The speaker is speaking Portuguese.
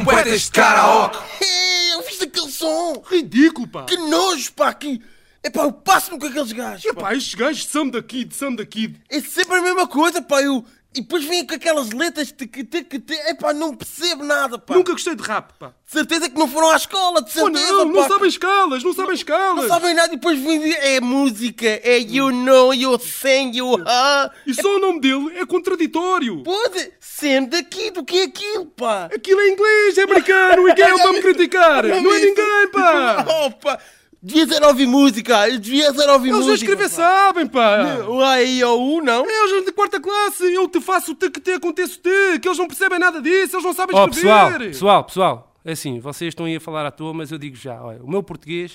Poetas de karaoke. Eu fiz aquele som. Ridículo, pá. Que nojo, pá. Epá, eu passo-me com aqueles gajos, pá. Epá, estes gajos são daqui. É sempre a mesma coisa, pá. E depois vêm com aquelas letras que epá, não percebo nada, pá. Nunca gostei de rap, pá. De certeza que não foram à escola, de certeza, Não, pá. não sabem escalas. Não sabem nada e depois vêm é música, é you know, you sing, you E só o nome dele é contraditório. Pode, sendo daqui, do que é aquilo, pá. Aquilo é inglês, é americano. E quem é para me criticar? Não é ninguém, pá. Oh, pá. Devia ser ouvir música, Eles a escrever sabem, pá. O A, I, O, U, não? É os de quarta classe. Eu te faço o te que te acontece o te. Que eles não percebem nada disso. Eles não sabem escrever. Pessoal. É assim, vocês estão aí a falar à toa, mas eu digo já. Olha, o meu português